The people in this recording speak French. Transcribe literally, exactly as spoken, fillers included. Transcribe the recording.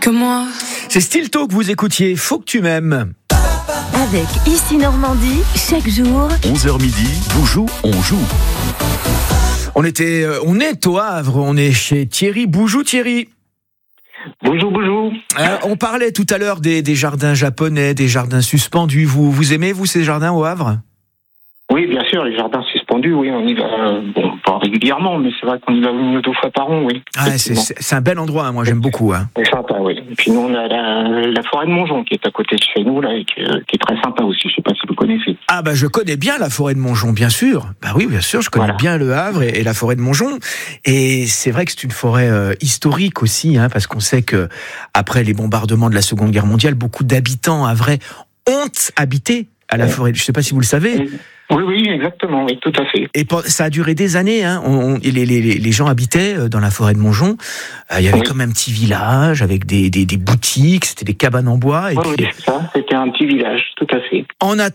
que moi. C'est Stilto que vous écoutiez, Faut que tu m'aimes. Avec Ici Normandie, chaque jour, onze heures midi, Boujou, on joue. On était, euh, on est au Havre, on est chez Thierry. Bonjour Thierry. Bonjour, bonjour. Euh, on parlait tout à l'heure des, des jardins japonais, des jardins suspendus. Vous, vous aimez, vous, ces jardins au Havre ? Oui, bien sûr, les jardins suspendus, oui, on y va, euh, bon, pas régulièrement, mais c'est vrai qu'on y va une ou deux fois par an, oui. Ah, c'est, c'est, c'est un bel endroit, hein, moi j'aime beaucoup. Hein. C'est sympa, oui. Et puis nous, on a la, la forêt de Montjon qui est à côté de chez nous, là, et qui, qui est très sympa aussi, je sais pas si vous connaissez. Ah bah je connais bien la forêt de Montjon, bien sûr. Bah oui, bien sûr, je connais Voilà. bien le Havre et, et la forêt de Montjon. Et c'est vrai que c'est une forêt euh, historique aussi, hein, parce qu'on sait que après les bombardements de la Seconde Guerre mondiale, beaucoup d'habitants havrais ont habité à la forêt. Je sais pas si vous le savez. Oui, oui, exactement, oui, tout à fait. Et ça a duré des années. Hein. On, on, les, les, les gens habitaient dans la forêt de Montjon. Euh, il y avait oui. comme un petit village avec des, des, des boutiques, c'était des cabanes en bois. Et oui, puis, oui, c'est ça, c'était un petit village, tout à fait. En